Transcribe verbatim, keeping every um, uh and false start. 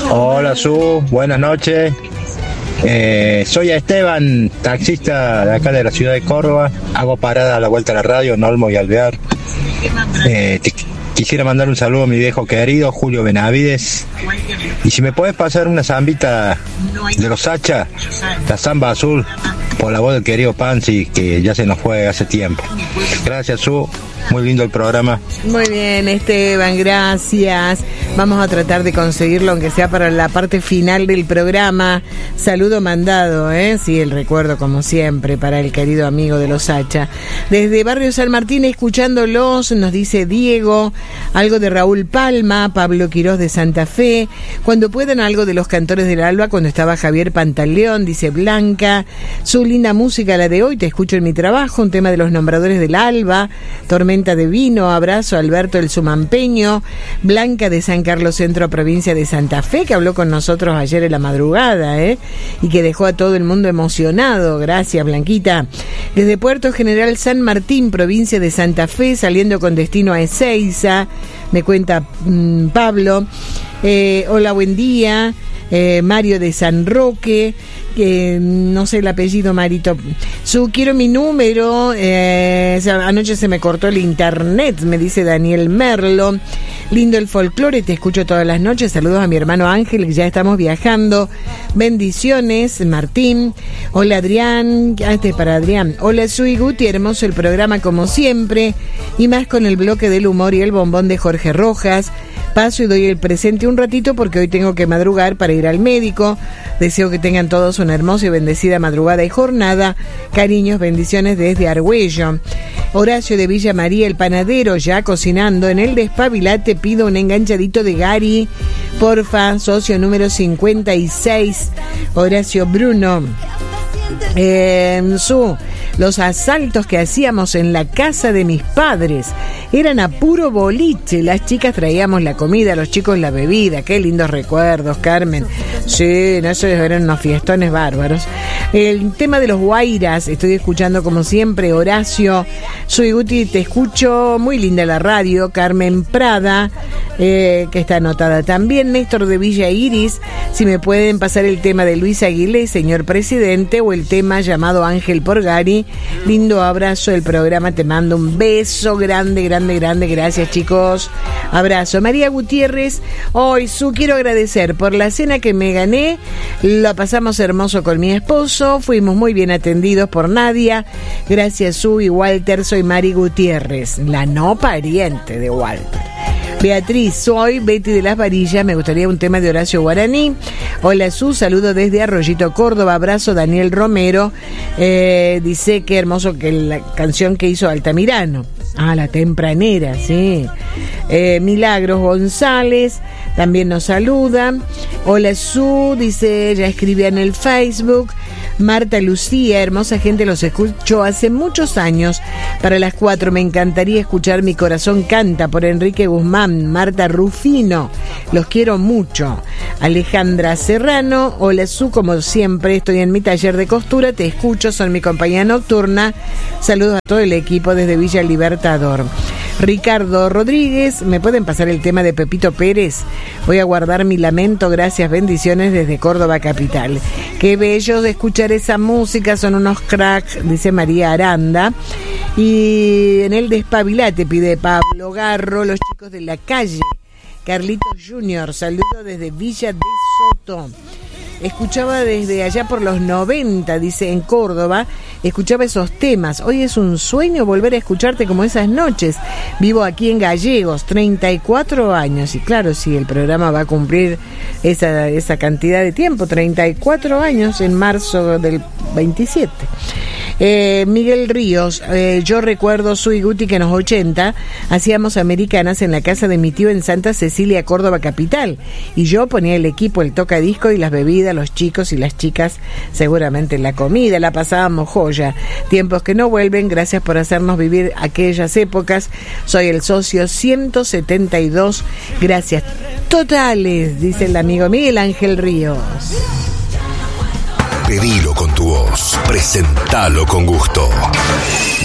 Hola, Su, buenas noches. Eh, soy Esteban, taxista de acá de la ciudad de Córdoba. Hago parada a la vuelta a la radio en Olmo y Alvear. Eh, te, quisiera mandar un saludo a mi viejo querido, Julio Benavides. Y si me puedes pasar una zambita de los Sacha, la zamba azul, por la voz del querido Panzi, que ya se nos fue hace tiempo. Gracias, Su. Muy lindo el programa. Muy bien, Esteban, gracias. Vamos a tratar de conseguirlo, aunque sea para la parte final del programa. Saludo mandado, ¿eh? Sí, el recuerdo, como siempre, para el querido amigo de los Hacha. Desde Barrio San Martín, escuchándolos, nos dice Diego, algo de Raúl Palma, Pablo Quirós de Santa Fe. Cuando puedan, algo de los Cantores del Alba, cuando estaba Javier Pantaleón, dice Blanca. Su linda música, la de hoy, te escucho en mi trabajo, un tema de los Nombradores del Alba, Tormenta de Vino, abrazo Alberto el Sumampeño, Blanca de San Carlos Centro, provincia de Santa Fe, que habló con nosotros ayer en la madrugada, ¿eh? Y que dejó a todo el mundo emocionado. Gracias, Blanquita. Desde Puerto General San Martín, provincia de Santa Fe, saliendo con destino a Ezeiza, me cuenta mmm, Pablo. Eh, hola, buen día. Eh, Mario de San Roque, que no sé el apellido, Marito. Su, quiero mi número. Eh, anoche se me cortó el internet, me dice Daniel Merlo. Lindo el folclore, te escucho todas las noches. Saludos a mi hermano Ángel, que ya estamos viajando. Bendiciones, Martín. Hola, Adrián. Ah, este es para Adrián. Hola, Sui Guti, hermoso el programa como siempre. Y más con el bloque del humor y el bombón de Jorge Rojas. Paso y doy el presente un ratito porque hoy tengo que madrugar para ir al médico. Deseo que tengan todos una hermosa y bendecida madrugada y jornada. Cariños, bendiciones desde Argüello. Horacio de Villa María, el panadero, ya cocinando. En el despabilate pido un enganchadito de Gary, porfa, socio número cincuenta y seis. Horacio Bruno. Eh, su, los asaltos que hacíamos en la casa de mis padres eran a puro boliche. Las chicas traíamos la comida, los chicos la bebida. Qué lindos recuerdos, Carmen. Sí, no, esos eran unos fiestones bárbaros. El tema de los guairas, estoy escuchando como siempre, Horacio. Soy Guti, te escucho, muy linda la radio. Carmen Prada, eh, que está anotada también. Néstor de Villa Iris, si me pueden pasar el tema de Luis Aguilé, señor presidente, o el tema llamado Ángel Porgari. Lindo abrazo del programa, te mando un beso grande, grande, grande. Gracias, chicos. Abrazo. María Gutiérrez, hoy, Su, quiero agradecer por la cena que me gané. La pasamos hermoso con mi esposo, fuimos muy bien atendidos por Nadia. Gracias, Su y Walter. Soy Mari Gutiérrez, la no pariente de Walter. Beatriz, soy Betty de las Varillas, me gustaría un tema de Horacio Guaraní. Hola, Su, saludo desde Arroyito, Córdoba. Abrazo, Daniel Romero. Eh, dice qué hermoso que la canción que hizo Altamirano. Ah, La Tempranera, sí. Eh, Milagros González también nos saluda. Hola, Su, dice, ella escribía en el Facebook. Marta Lucía, hermosa gente, los escucho hace muchos años. Para las cuatro me encantaría escuchar Mi Corazón Canta por Enrique Guzmán. Marta Rufino, los quiero mucho. Alejandra Serrano, hola, Su, como siempre estoy en mi taller de costura, te escucho, son mi compañía nocturna. Saludos a todo el equipo desde Villa Libertador. Ricardo Rodríguez, ¿me pueden pasar el tema de Pepito Pérez? Voy a guardar mi lamento, gracias, bendiciones desde Córdoba capital. Qué bello de escuchar esa música, son unos cracks, dice María Aranda. Y en el despabilate pide Pablo Garro, los chicos de la calle. Carlitos Junior, saludo desde Villa de Soto. Escuchaba desde allá por los noventa, dice, en Córdoba, escuchaba esos temas. Hoy es un sueño volver a escucharte como esas noches. Vivo aquí en Gallegos, treinta y cuatro años. Y claro, sí, el programa va a cumplir esa, esa cantidad de tiempo, treinta y cuatro años en marzo del veintisiete. Eh, Miguel Ríos, eh, yo recuerdo, Sui Guti, que en los ochenta hacíamos americanas en la casa de mi tío en Santa Cecilia, Córdoba capital, y yo ponía el equipo, el tocadisco y las bebidas, los chicos y las chicas seguramente la comida, la pasábamos joya. Tiempos que no vuelven, gracias por hacernos vivir aquellas épocas. Soy el socio ciento setenta y dos, gracias totales, dice el amigo Miguel Ángel Ríos. Pedilo con tu voz, presentalo con gusto.